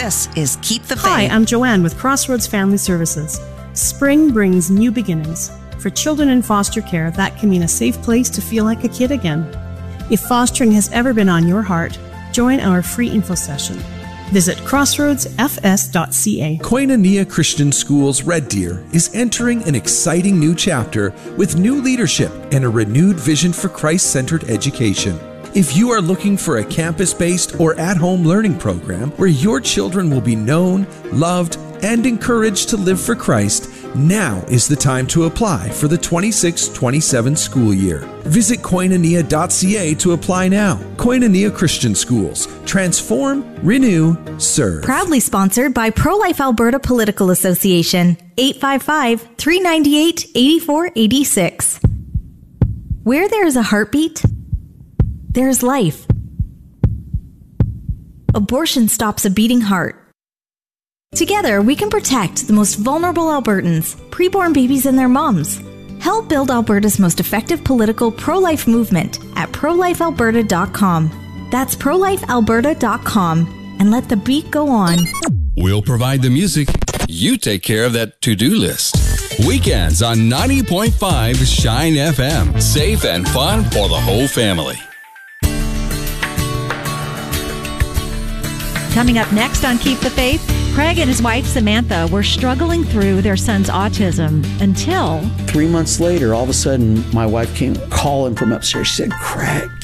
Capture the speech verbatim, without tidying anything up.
This is Keep the Faith. Hi, I'm Joanne with Crossroads Family Services. Spring brings new beginnings. For children in foster care, that can mean a safe place to feel like a kid again. If fostering has ever been on your heart, join our free info session. Visit crossroads f s dot c a. Koinonia Christian Schools Red Deer is entering an exciting new chapter with new leadership and a renewed vision for Christ-centered education. If you are looking for a campus-based or at-home learning program where your children will be known, loved, and encouraged to live for Christ, now is the time to apply for the twenty-six twenty-seven school year. Visit koinonia dot c a to apply now. Koinonia Christian Schools. Transform, renew, serve. Proudly sponsored by Pro-Life Alberta Political Association. eight five five, three nine eight, eight four eight six. Where there is a heartbeat, there is life. Abortion stops a beating heart. Together, we can protect the most vulnerable Albertans, preborn babies and their moms. Help build Alberta's most effective political pro-life movement at pro life alberta dot com. That's pro life alberta dot com, and let the beat go on. We'll provide the music. You take care of that to-do list. Weekends on ninety point five Shine F M. Safe and fun for the whole family. Coming up next on Keep the Faith, Craig and his wife Samantha were struggling through their son's autism until... Three months later, all of a sudden, my wife came calling from upstairs. She said, Craig,